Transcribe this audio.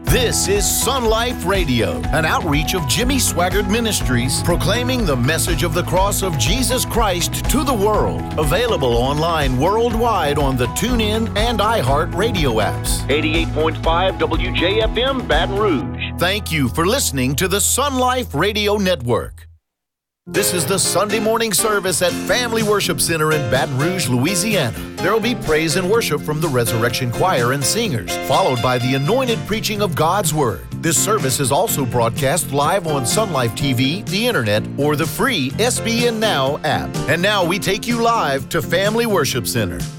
This is Sun Life Radio, an outreach of Jimmy Swaggart Ministries, proclaiming the message of the cross of Jesus Christ to the world. Available online worldwide on the TuneIn and iHeart radio apps. 88.5 WJFM Baton Rouge. Thank you for listening to the Sun Life Radio Network. This is the Sunday morning service at Family Worship Center in Baton Rouge, Louisiana. There will be praise and worship from the Resurrection Choir and singers, followed by the anointed preaching of God's Word. This service is also broadcast live on Sun Life TV, the internet, or the free SBN Now app. And now we take you live to Family Worship Center.